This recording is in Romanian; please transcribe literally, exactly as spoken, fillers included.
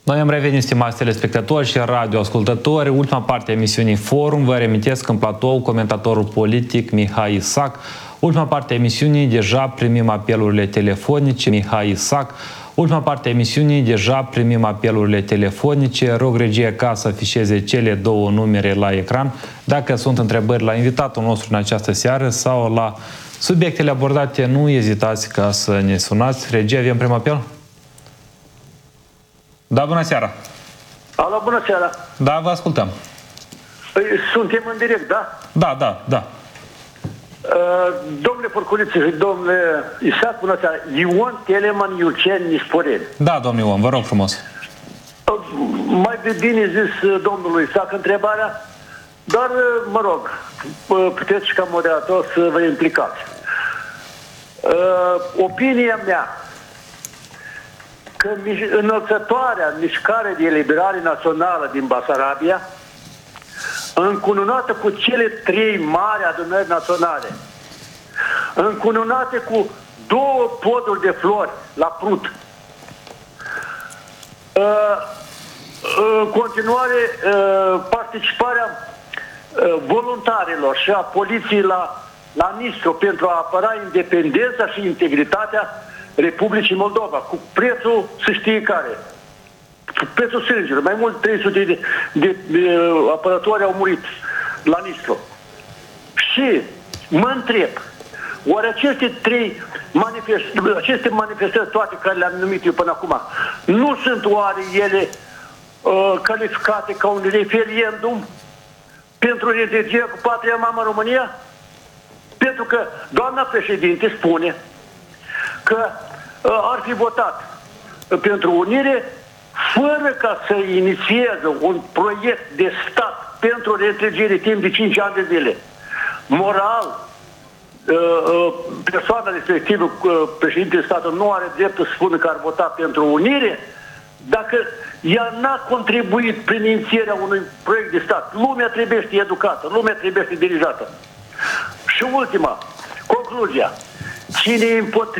Noi am revenit, stimați telespectatori și radioascultători. Ultima parte a emisiunii Forum. Vă reamintesc în platou comentatorul politic Mihai Isac. Ultima parte a emisiunii, deja primim apelurile telefonice. Mihai Isac. Ultima parte a emisiunii, deja primim apelurile telefonice. Rog regia ca să afișeze cele două numere la ecran. Dacă sunt întrebări la invitatul nostru în această seară sau la subiectele abordate, nu ezitați ca să ne sunați. Regia, avem prim apel? Da, bună seara! Alo, bună seara! Da, vă ascultăm. Suntem în direct, da? Da, da, da. Uh, domnule Furculiță și domnule Isac, bună seara! Ion Teleman Iucen Nisporeni. Da, domnule Ion, vă rog frumos. Uh, mai bine zis domnului Isac întrebarea, dar, mă rog, puteți și ca moderator să vă implicați. Uh, opinia mea că înălțătoarea mișcare de eliberare națională din Basarabia, încununată cu cele trei mari adunări naționale, încununate cu două poduri de flori la Prut, în continuare participarea voluntarilor și a poliției la, la Nistru pentru a apăra independența și integritatea Republicii Moldova, cu prețul, să știe care, prețul sângelor. Mai mult trei sute de, de, de apărători au murit la Nistru. Și mă întreb, oare aceste trei manifestări, aceste manifestări toate care le-am numit eu până acum, nu sunt oare ele uh, calificate ca un referendum pentru reîntregirea cu patria mamă România? Pentru că doamna președinte spune că uh, ar fi votat uh, pentru unire fără ca să inițieze un proiect de stat pentru reîntregire timp de cinci ani de zile. Moral, uh, uh, persoana respectivă, uh, președintele statului, nu are dreptul să spună că ar vota pentru unire dacă ea n-a contribuit prin inițierea unui proiect de stat. Lumea trebuie să fie educată, lumea trebuie să fie dirijată. Și ultima, concluzia. Cine e împotriva